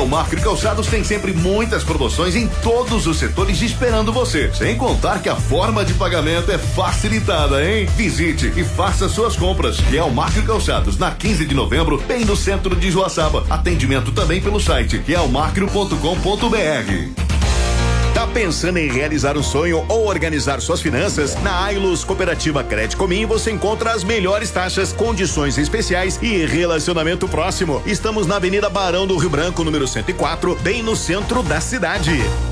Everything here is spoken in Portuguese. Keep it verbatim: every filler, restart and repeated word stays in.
Marco Calçados tem sempre muitas promoções em todos os setores esperando você. Sem contar que a forma de pagamento é facilitada, hein? Visite e faça suas compras. Real Marco Calçados, na quinze de novembro, bem no centro de Joaçaba. Atendimento também pelo site real marco ponto com ponto br. Tá pensando em realizar um sonho ou organizar suas finanças? Na Ailos Cooperativa Crédito Comim você encontra as melhores taxas, condições especiais e relacionamento próximo. Estamos na Avenida Barão do Rio Branco, número cento e quatro, bem no centro da cidade.